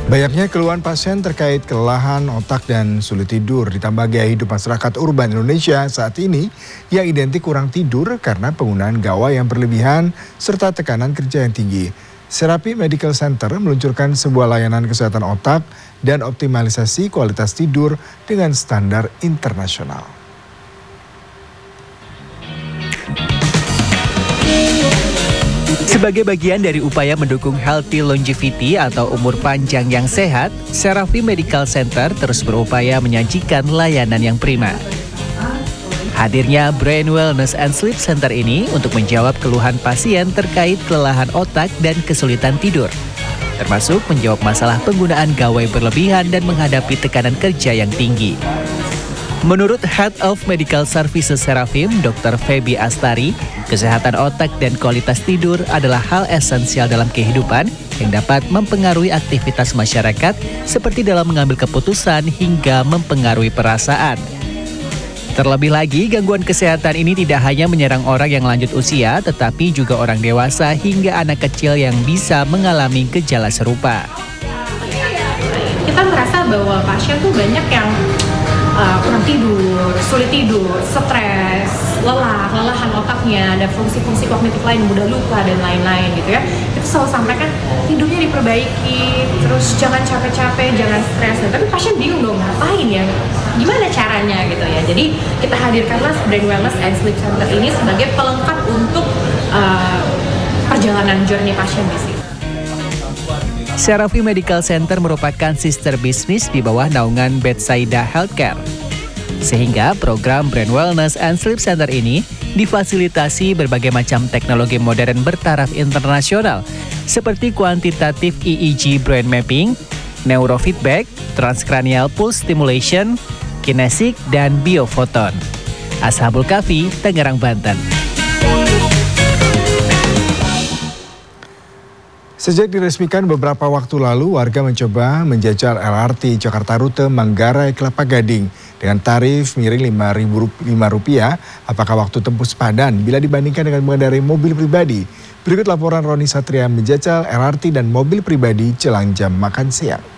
Banyaknya keluhan pasien terkait kelelahan otak dan sulit tidur ditambah gaya hidup masyarakat urban Indonesia saat ini yang identik kurang tidur karena penggunaan gawai yang berlebihan serta tekanan kerja yang tinggi. Serapi Medical Center meluncurkan sebuah layanan kesehatan otak dan optimalisasi kualitas tidur dengan standar internasional. Sebagai bagian dari upaya mendukung healthy longevity atau umur panjang yang sehat, Serapi Medical Center terus berupaya menyajikan layanan yang prima. Hadirnya Brain Wellness and Sleep Center ini untuk menjawab keluhan pasien terkait kelelahan otak dan kesulitan tidur, termasuk menjawab masalah penggunaan gawai berlebihan dan menghadapi tekanan kerja yang tinggi. Menurut Head of Medical Services Serafim, Dr. Feby Astari, kesehatan otak dan kualitas tidur adalah hal esensial dalam kehidupan yang dapat mempengaruhi aktivitas masyarakat seperti dalam mengambil keputusan hingga mempengaruhi perasaan. Terlebih lagi, gangguan kesehatan ini tidak hanya menyerang orang yang lanjut usia, tetapi juga orang dewasa hingga anak kecil yang bisa mengalami gejala serupa. Kita merasa bahwa pasien tuh banyak yang kurang tidur, sulit tidur, stres, kelelahan otaknya, ada fungsi-fungsi kognitif lain, mudah lupa dan lain-lain gitu ya. Kita selalu sampaikan tidurnya diperbaiki, terus jangan capek-capek, jangan stres. Tapi pasien bingung dong, ngapain ya? Gimana caranya gitu ya? Jadi kita hadirkanlah Brain Wellness and Sleep Center ini sebagai pelengkap untuk perjalanan journey pasien di sini. Serapi Medical Center merupakan sister bisnis di bawah naungan Bethsaida Healthcare. Sehingga program Brain Wellness and Sleep Center ini difasilitasi berbagai macam teknologi modern bertaraf internasional seperti kuantitatif EEG brain mapping, neurofeedback, transcranial pulse stimulation, kinesik, dan biofoton. Ashabul Kafi, Tangerang, Banten. Sejak diresmikan beberapa waktu lalu, warga mencoba menjajal LRT Jakarta Rute Manggarai Kelapa Gading dengan tarif miring Rp5.000. Apakah waktu tempuh sepadan bila dibandingkan dengan mengendarai mobil pribadi? Berikut laporan Roni Satria menjajal LRT dan mobil pribadi jelang jam makan siang.